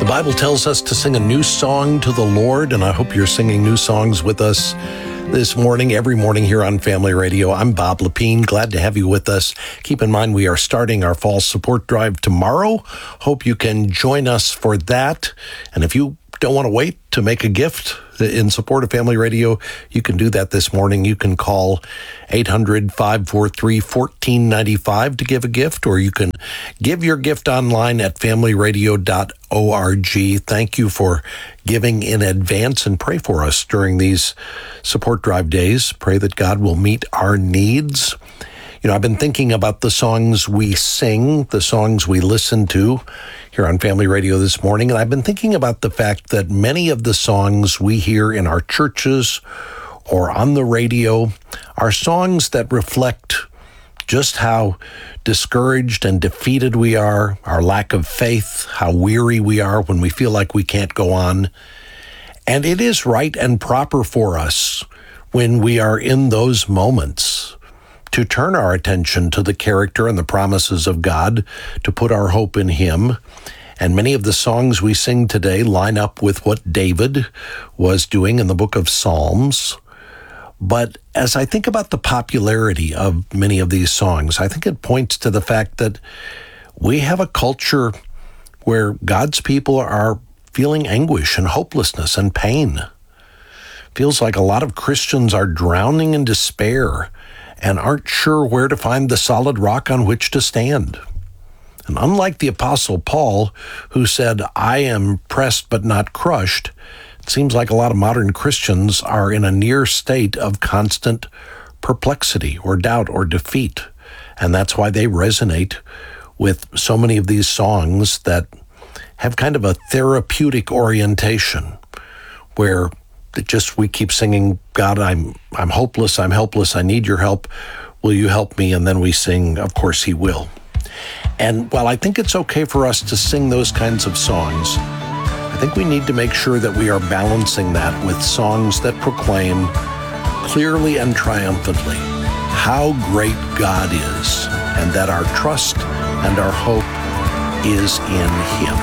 Bible tells us to sing a new song to the Lord, and I hope you're singing new songs with us this morning, every morning here on Family Radio. I'm Bob Lepine. Glad to have you with us. Keep in mind, we are starting our fall support drive tomorrow. Hope you can join us for that. And if you don't want to wait to make a gift in support of Family Radio, you can do that this morning. You can call 800-543-1495 to give a gift, or you can give your gift online at familyradio.org. Thank you for giving in advance, and pray for us during these support drive days. Pray that God will meet our needs. You know, I've been thinking about the songs we sing, the songs we listen to here on Family Radio this morning, and I've been thinking about the fact that many of the songs we hear in our churches or on the radio are songs that reflect just how discouraged and defeated we are, our lack of faith, how weary we are when we feel like we can't go on. And it is right and proper for us when we are in those moments to turn our attention to the character and the promises of God, to put our hope in Him. And many of the songs we sing today line up with what David was doing in the book of Psalms. But as I think about the popularity of many of these songs, I think it points to the fact that we have a culture where God's people are feeling anguish and hopelessness and pain. Feels like a lot of Christians are drowning in despair and aren't sure where to find the solid rock on which to stand. And unlike the Apostle Paul, who said, "I am pressed but not crushed," it seems like a lot of modern Christians are in a near state of constant perplexity or doubt or defeat. And that's why they resonate with so many of these songs that have kind of a therapeutic orientation, where we keep singing, "God, I'm hopeless, I'm helpless, I need your help. Will you help me?" And then we sing, "Of course He will." And while I think it's okay for us to sing those kinds of songs, I think we need to make sure that we are balancing that with songs that proclaim clearly and triumphantly how great God is, and that our trust and our hope is in Him.